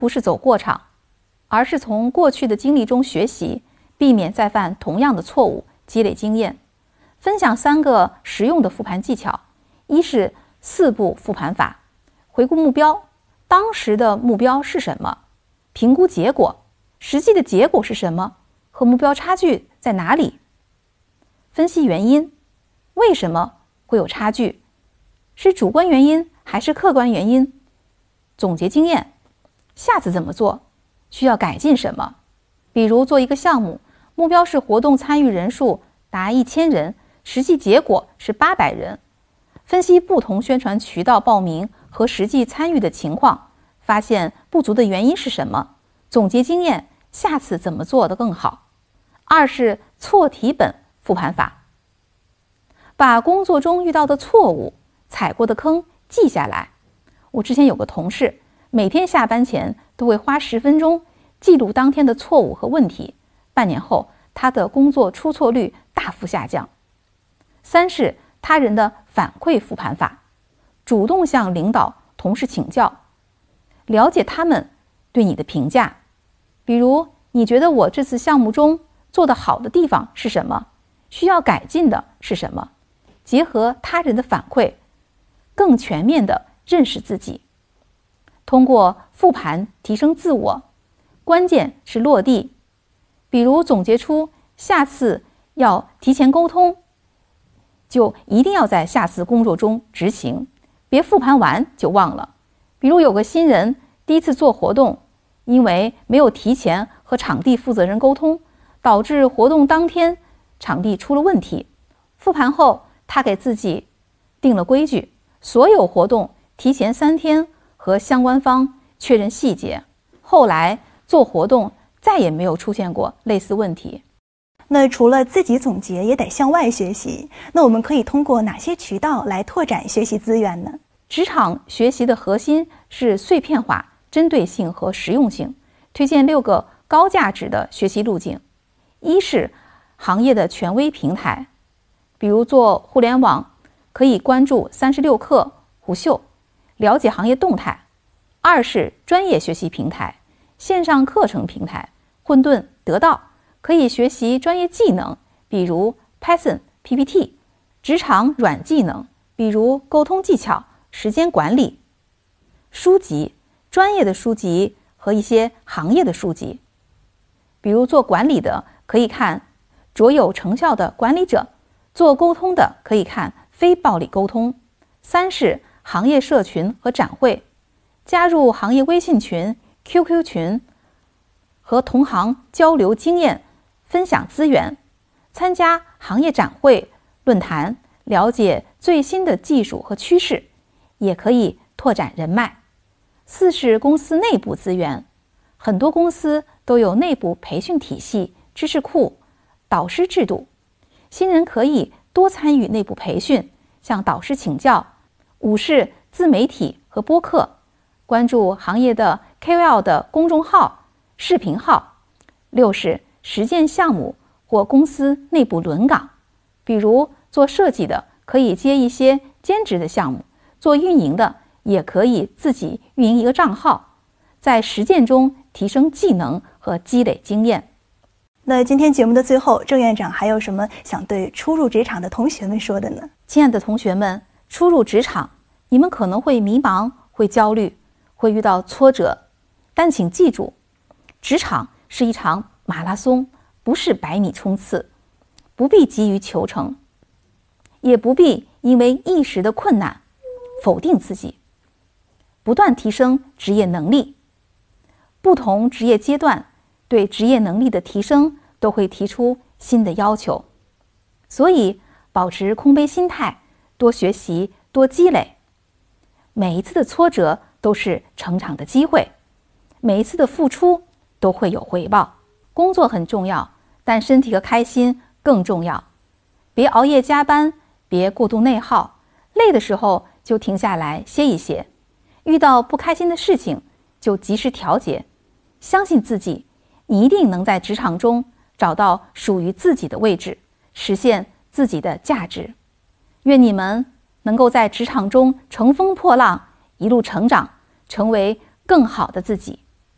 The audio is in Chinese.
不是走过场，而是从过去的经历中学习，避免再犯同样的错误，积累经验。分享3个实用的复盘技巧。一是4步复盘法，回顾目标，当时的目标是什么？评估结果，实际的结果是什么？和目标差距在哪里？分析原因，为什么会有差距？是主观原因还是客观原因？总结经验，下次怎么做？需要改进什么？比如做一个项目，目标是活动参与人数达1000人，实际结果是800人。分析不同宣传渠道报名和实际参与的情况，发现不足的原因是什么？总结经验，下次怎么做得更好？二是错题本复盘法，把工作中遇到的错误、踩过的坑记下来。我之前有个同事，每天下班前都会花10分钟记录当天的错误和问题，半年后他的工作出错率大幅下降。三是他人的反馈复盘法，主动向领导、同事请教，了解他们对你的评价。比如，你觉得我这次项目中做得好的地方是什么？需要改进的是什么？结合他人的反馈，更全面地认识自己。通过复盘提升自我，关键是落地。比如总结出下次要提前沟通，就一定要在下次工作中执行，别复盘完就忘了。比如有个新人第一次做活动，因为没有提前和场地负责人沟通，导致活动当天场地出了问题。复盘后，他给自己定了规矩，所有活动提前3天和相关方确认细节。后来做活动再也没有出现过类似问题。 那除了自己总结，也得向外学习。那我们可以通过哪些渠道来拓展学习资源呢？ 职场学习的核心是碎片化、针对性和实用性。推荐6个高价值的学习路径。一是行业的权威平台，比如做互联网，可以关注36氪、虎嗅，了解行业动态。二是专业学习平台，线上课程平台，混沌、得到，可以学习专业技能，比如 Python、PPT， 职场软技能，比如沟通技巧、时间管理。书籍，专业的书籍和一些行业的书籍，比如做管理的可以看卓有成效的管理者，做沟通的可以看非暴力沟通。三是行业社群和展会，加入行业微信群、QQ 群，和同行交流经验，分享资源，参加行业展会、论坛，了解最新的技术和趋势，也可以拓展人脉。四是公司内部资源，很多公司都有内部培训体系、知识库、导师制度，新人可以多参与内部培训，向导师请教。五是自媒体和播客，关注行业的 KOL 的公众号、视频号。六是实践项目或公司内部轮岗，比如做设计的可以接一些兼职的项目，做运营的也可以自己运营一个账号，在实践中提升技能和积累经验。 那今天节目的最后，郑院长还有什么想对初入职场的同学们说的呢？ 亲爱的同学们，初入职场，你们可能会迷茫，会焦虑，会遇到挫折，但请记住，职场是一场马拉松，不是100米冲刺，不必急于求成，也不必因为一时的困难否定自己，不断提升职业能力。不同职业阶段对职业能力的提升都会提出新的要求，所以保持空杯心态，多学习，多积累。每一次的挫折都是成长的机会，每一次的付出都会有回报。工作很重要，但身体和开心更重要。别熬夜加班，别过度内耗，累的时候就停下来歇一歇，遇到不开心的事情就及时调节。相信自己，你一定能在职场中找到属于自己的位置，实现自己的价值。愿你们能够在职场中乘风破浪，一路成长，成为更好的自己。